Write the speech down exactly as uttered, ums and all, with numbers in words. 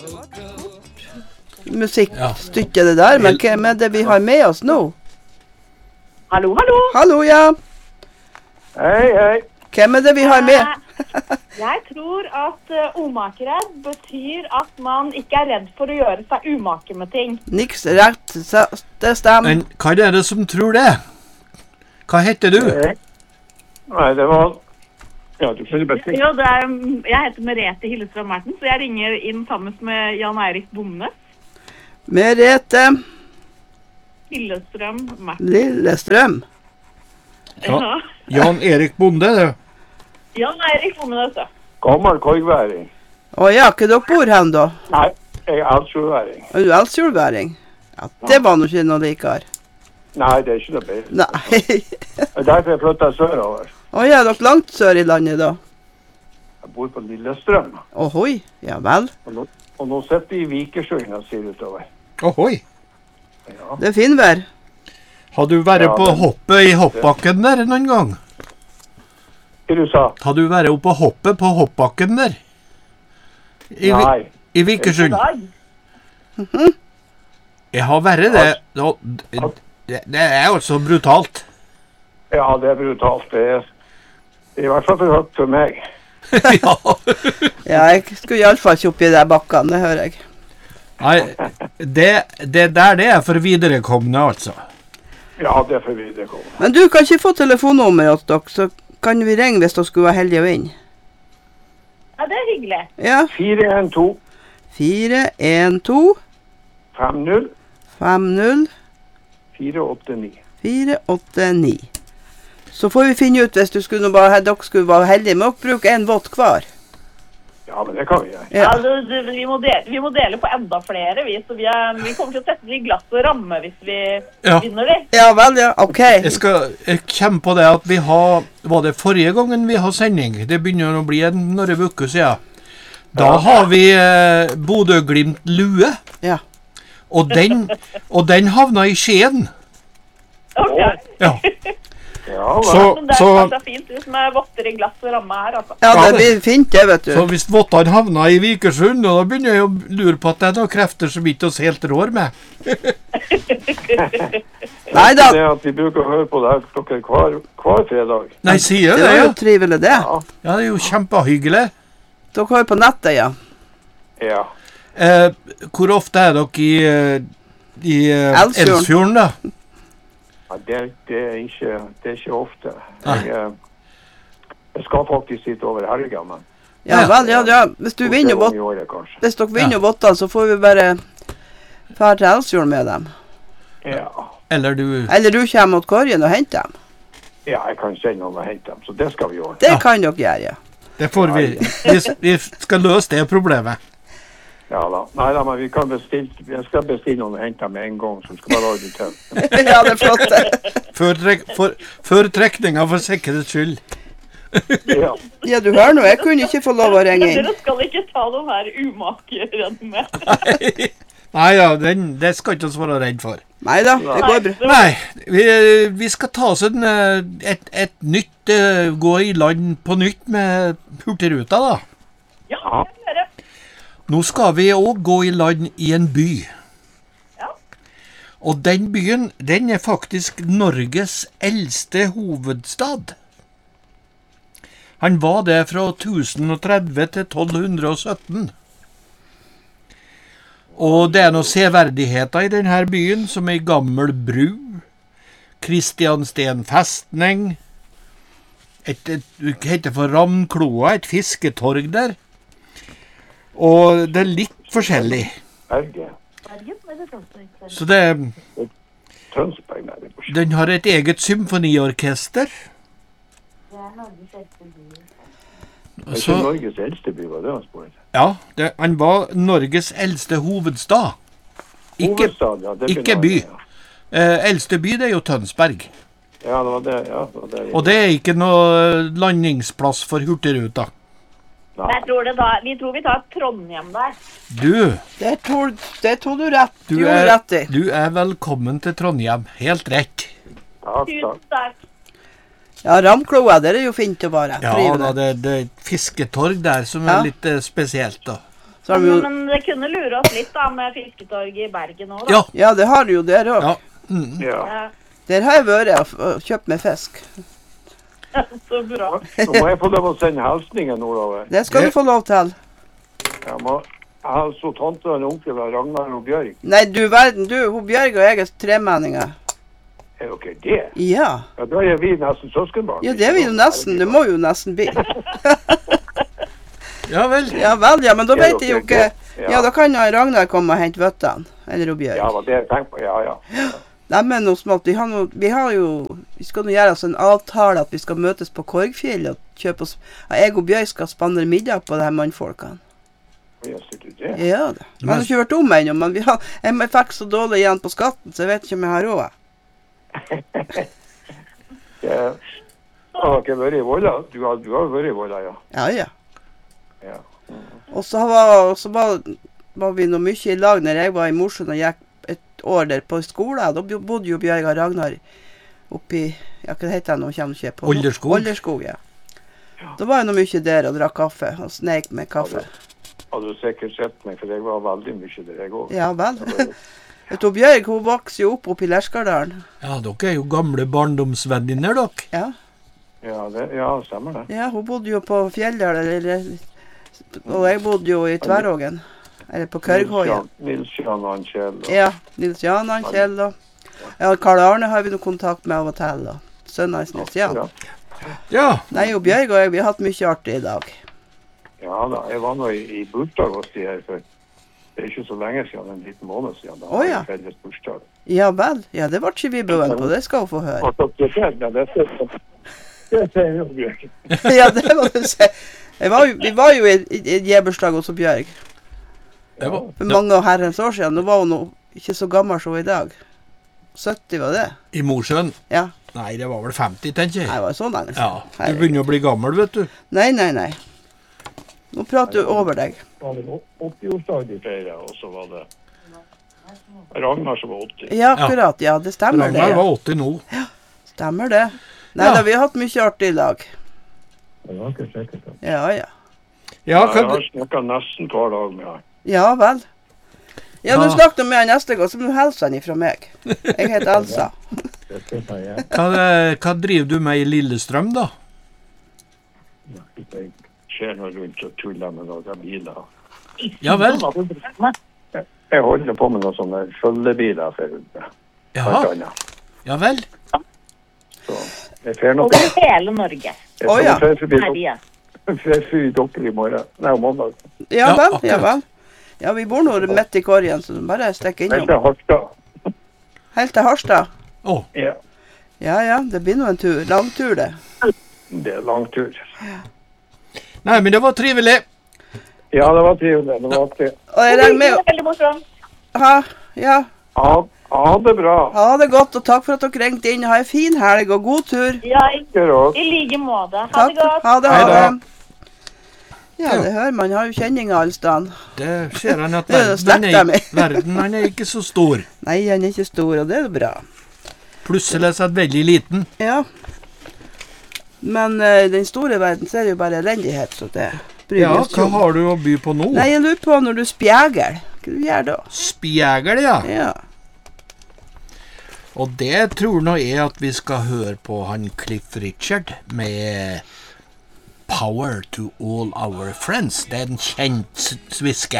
musikkstykke det der, men hvem er det vi har med oss nå? Hallo, hallo. Hallo, ja. Hei, hei. Hvem er det vi har med? Jeg tror at uh, umakeredd betyr at man ikke er redd for å gjøre seg umake med ting. Niks rett, det stemmer. Men hva er det som tror det? Hva heter du? Nei, det var... Ja, du finner best. Jo, det er, jeg heter Merete Hillestrøm Merten, så jeg ringer inn sammen med Jan Eirik Bomnes. Merete Hillestrøm Merten. Lillestrøm. Ja. Jan Erik Bonde, det. Jan Eirik Bomnes, da. Gammel korgværing. Å ja, hva dere bor hen da? Nei, jeg er Alsjordværing. Er du Alsjordværing? Ja, det var nok ikke noe likere. Nei, det er ikke noe bedre. Nei. Det er derfor jeg flyttet sørover. Å ja, dere langt sør i landet da? Jeg bor på Lillestrøm. Ohoi, ja vel. Og nå, og nå sitter vi i Vikersjøen og ser utover. Ohoi. Ja. Det er finvær. Har du vært Ja, på men- hoppet i hoppbakken der noen gang? Hva du sa? Har du vært oppe på hoppet på hoppbakken der? I, Vi- Nei. I Vikersund? dag. Jeg har vært det. Da- Det, det er jo så brutalt. Ja, det er brutalt. Det er, det er i hvert fall for høyt for meg. Ja. Ja, jeg skulle i alle fall ikke oppi de bakkene, det hører jeg. Nei, det, det der det er for viderekomne, altså. Ja, det er for viderekommende. Men du kan ikke få telefonnummeret til dere, så kan vi ringe hvis dere skulle være heldige å inn. Ja, det er hyggelig. Ja, fire en to fire en to fem null fem null fire åtte ni. fire åtte ni. Så får vi finne ut hvis du skulle nå bare, dere skulle være heldige med å bruke en vått hver. Ja, men det kan vi gjøre. Ja. Ja, det, det, vi, må dele, vi må dele på enda flere, vi, så vi, er, vi kommer til å sette det i glass og ramme hvis vi Ja. vinner det. Ja vel, ja, ok. Jeg skal jeg kommer på det at vi har, var det forrige gangen vi har sending? Det begynner å bli en noen uker siden. Da har vi eh, Bodø-Glimt lue, Ja. og den, og den havna i Skien. Ok. Ja. Ja, vel. Så, Men det er så, kanskje fint ut med votter i glass og ramme her, altså. Ja, Ja, det det- blir fint det, vet så du. hvis vottene havna i Vikersund, og da begynner jeg å lure på at det er noen krefter som ikke oss helt rår med. Neida. Det er at vi bruker å høre på det her dere hver, hver fredag. Nei, sier Det det, var ja. jo trivelig det. Ja. Ja, det er jo kjempehyggelig. Dere har jo på nettet, ja. Ja. Eh, hvor ofte er dere i, eh, i eh, Elsfjorden. Elsfjorden, da? Ja, det, det, er ikke, det er ikke ofte. Nei. Jeg, eh, jeg skal faktisk sitte over helga, men Ja vel, ja, ja. Hvis du vinner to-tre ganger vått, i året, kanskje. hvis dere vinner vottene, så får vi bare fære til Elsfjorden med dem. Ja. Eller du... Eller du kommer mot korgen og henter dem. ja, jeg kan sende noen og hente dem, så det skal vi gjøre. Det Ja. kan dere gjøre, ja. Det får vi. Vi, vi skal løse det problemet. Ja da. Nei da, men vi kan bestille, jeg skal bestille noen og hente dem med en gang, så skal bare ordne til. Ja, det er flott det. Før, trek, for, før trekninga for sikkerhets skyld. Ja. Ja, du hører nå, jeg kunne ikke få lov å ringe inn. Dere skal ikke ta den her umakeredd med. Nei, Nei ja, den, det skal ikke oss være redd for. Neida, det går bra. Nei, vi, vi skal ta oss en, eh, et, et nytt, eh, gå i land på nytt med Hurtigruta da. Ja, det er det. Nå skal vi også gå i land i en by. Ja. Og den byen, den er faktisk Norges eldste hovedstad. Han var det fra tusen og tretti til tolv sytten. Og det er noen severdigheter i denne byen, som er gammel bru, Kristiansten festning, et, et, et heter for Ramkloa, et fisketorg der. Og det er litt forskjellig. Berge. Så det, Tønsberg, nei, det er på den har et eget symfoniorkester. Det er Så, ikke Norges eldste by, var det han spurte. ja, det, han var Norges eldste hovedstad. Ikke, Hovedstad, ja, det ikke begynner by. jeg med, eh, eldste by det er jo Tønsberg. Ja, Ja, det var det, ja. Det var det. Og det er ikke noe landingsplass for Hurtigruta. Nei. Jeg tror det da, vi tror vi tar Trondheim der. Du, Det tog, det tog du rett. Du, du gjorde er, rett i. du er velkommen til Trondheim. Helt rett. Takk, Tusen takk. takk. Ja, Ramkloa, det er jo fint å være. Ja Trivelig. da, det, det er et fisketorg der som Ja. er litt eh, spesielt da. Så har vi jo, Men, men det kunne lure oss litt da med fisketorget i Bergen også da. Ja. ja, det har du jo der òg. Ja. Mm. Ja. Ja. Der har jeg vært og, og kjøpt meg fisk. Så bra. Så må jeg få lov å sende hilsninger nordover. Det skal du få lov til. Jeg må jeg har så tante og en onkel av Ragnar og Bjørg. Nei, du verden, du, hun Bjørg og jeg er tremenninger. Er dere det? Ja. Ja, da er vi nesten søskenbarn. Ja, det er vi jo nesten. Det må jo nesten bli. Ja vel. Ja vel, ja, men da Er vet jeg jo dere ikke. det? Ja, da kan jo Ragnar komme og hente vøttene. Eller hun Bjørg. Ja, det var det jeg tenkte på. Ja, ja. Nei, men noe smått. Vi har, noe, vi har jo Vi skal nå gjøre oss en avtale at vi skal møtes på Korgfjell og kjøpe oss ja, jeg og Bjørg skal spandere middag på de her mannfolkene. Ja, sier du det? Ja da. Jeg har ikke hørt om ennå, men vi har, jeg fikk så dårlig igjen på skatten, så jeg vet ikke om jeg har råd. Ja. Har dere vært i Volda? Du har, du har vært i Volda, ja. Ja, ja. Ja. Og så var, så var, var vi nå mye i lag når jeg var i Mosjøen og gikk et år der på skole. Da bodde jo Bjørg og Ragnar oppi, ja, hva heter det nå, kommer ikke på. Olderskog. Olderskog, ja. Da var jeg nå mye der og drakk kaffe, og sneik med kaffe. Har du sikkert sett meg, for jeg var veldig mye der, jeg også. Ja vel. Vet du, Bjørg, hun vokser jo opp oppi Lerskardalen. Ja, dere er jo gamle barndomsvenninner, dere. Ja. Ja, det, ja, stemmer det. Ja, hun bodde jo på Fjelldal, eller, og jeg bodde jo i Tverrågen, eller på Kørghøyen. Nils Jan og Kjell. Og, Ja, Nils Jan, han Kjell, og ja, Karl Arne har vi noe kontakt med av og til, og sønnen hans Nils Jan. Ja. Ja. Nei, og Bjørg og jeg, vi har hatt mye artig i dag. Ja da, jeg var nå i, i bursdag hos de her, for det er ikke så lenge siden, en liten måned siden. Da Å, var ja. det felles bursdag. Ja vel, ja, det var ikke vi bøen på, det skal hun få høre. Og så det skjer, ja, det er det sier jo Bjørk. Ja, det må du si. Jeg var jo, vi var jo i, i, i Gjebursdag hos Bjørg, Det var, for mange og herrens år siden. Nå var hun nå ikke så gammel som hun i dag. sytti var det. I Mosjøen. Ja, Nei, det var vel femti, tenker nei, jeg. det var så lenge Ja, siden. du begynner å bli gammel, vet du. Nei, nei, nei. Nå prater du over deg. Det var det åtti-årsdag de feiret, og så var det Ragnar som var åtti. Ja, akkurat, ja, det stemmer det. Ragnar Ja. var åtti nå. Stemmer det. Nei Ja. da, vi har hatt mye artig i lag. Det var ikke sikkert. da. Ja, ja. Ja, Ja, jeg hva, har snakket nesten hver dag med han. Ja vel. Ja, nå Ja. snakket du med han neste gang, så må du hilse han ifra meg. Jeg heter Elsa. Det skal jeg gjøre. hva, hva driver du med i Lillestrøm, da? Jeg ser noe rundt og tuller med noen biler. Ja vel. Jeg holder på med noen sånne følgebiler for blant Ja, annet. ja vel. Så jeg fer nok. Over hele Norge. Jeg Å, ja. fer forbi Herje. fer forbi dere i morgen. Nei, om mandag. Ja Ja, vel, ja akkurat. vel. Ja, vi bor nå midt i korgen, så du bare stikker Jeg innom. skal Harstad. Helt til Harstad. Å, Ja, Ja, ja, det blir nå en tur. Langtur, det. det er lang tur. nei, men det var trivelig. Ja, det var trivelig. Det var artig. Og jeg regner med Veldig morsomt. ha, ja, Ha, ha det bra. ha det godt, og takk for at dere ringte inn. Ha en fin helg, og god tur. Ja, i, Gjør også. i like måte. Ha Takk. det godt. Ha det, Hei ha da. det. Ja, det hører man. Har jo kjenninger alle steder. Det ser han at Det er jo verden, slekta er, mi. verden han er ikke så stor. Nei, han er ikke stor, og det er jo bra. Plutselig så er han veldig liten. Ja. Men eh, den store verden så er det jo bare elendighet, så det bryr Ja, vi oss ikke hva om. har du å by på nå? Nei, jeg lurer på når du spjeger. Hva du gjør da? Spjegel, ja. Ja. Og det tror nå jeg at vi skal høre på han Cliff Richard med Power to All Our Friends. Det er en kjent sviske.